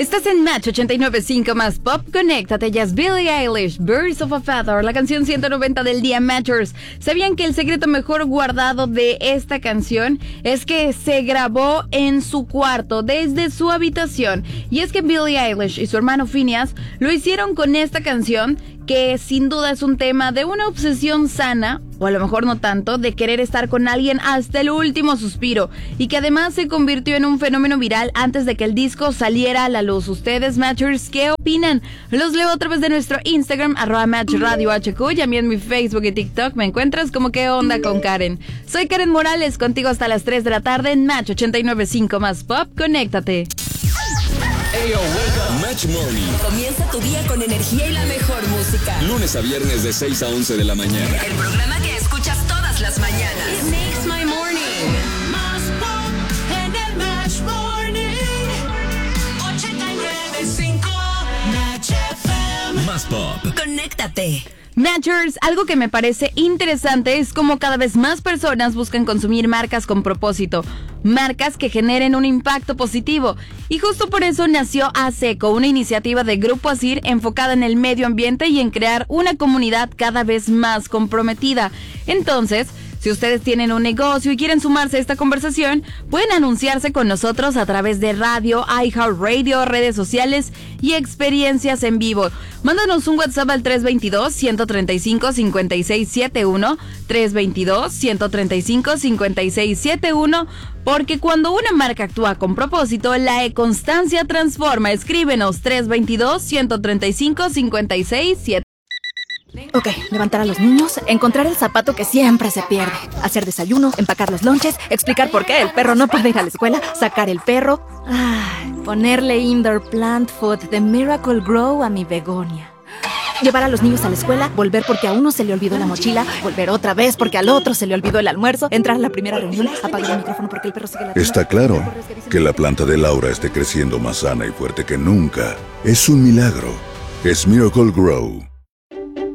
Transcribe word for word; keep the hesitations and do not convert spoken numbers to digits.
Estás en Match ochenta y nueve punto cinco más Pop. Conéctate, ya es Billie Eilish, Birds of a Feather, la canción ciento noventa del día Matchers. ¿Sabían que el secreto mejor guardado de esta canción es que se grabó en su cuarto, desde su habitación? Y es que Billie Eilish y su hermano Phineas lo hicieron con esta canción, que sin duda es un tema de una obsesión sana, o a lo mejor no tanto, de querer estar con alguien hasta el último suspiro, y que además se convirtió en un fenómeno viral antes de que el disco saliera a la luz. ¿Ustedes, Matchers, qué opinan? Los leo a través de nuestro Instagram, arroba Match Radio H Q, y a mí en mi Facebook y TikTok me encuentras como ¿Qué onda con Karen? Soy Karen Morales, contigo hasta las tres de la tarde en Match ochenta y nueve punto cinco más Pop. Conéctate. Hey, yo, wake up. Match Morning. Comienza tu día con energía y la mejor música. Lunes a viernes de seis a once de la mañana. El programa que escuchas todas las mañanas. It makes my morning. Más Pop en el Match Morning. ochenta y nueve punto cinco Match F M. Más Pop. Conéctate. Matchers, algo que me parece interesante es cómo cada vez más personas buscan consumir marcas con propósito, marcas que generen un impacto positivo. Y justo por eso nació ASECO, una iniciativa de Grupo Asir enfocada en el medio ambiente y en crear una comunidad cada vez más comprometida. Entonces, si ustedes tienen un negocio y quieren sumarse a esta conversación, pueden anunciarse con nosotros a través de radio, iHeartRadio, redes sociales y experiencias en vivo. Mándanos un WhatsApp al tres dos dos, uno tres cinco, cinco seis siete uno, tres dos dos, uno tres cinco, cinco seis siete uno, porque cuando una marca actúa con propósito, la constancia transforma. Escríbenos tres dos dos, uno tres cinco, cinco seis siete uno. Ok, levantar a los niños, encontrar el zapato que siempre se pierde, hacer desayuno, empacar los lonches, explicar por qué el perro no puede ir a la escuela, sacar el perro, ay, ponerle indoor plant food de Miracle Grow a mi begonia. Llevar a los niños a la escuela, volver porque a uno se le olvidó la mochila, volver otra vez porque al otro se le olvidó el almuerzo, entrar a la primera reunión, apagar el micrófono porque el perro sigue la... Está claro que la planta de Laura esté creciendo más sana y fuerte que nunca. Es un milagro. Es Miracle Grow.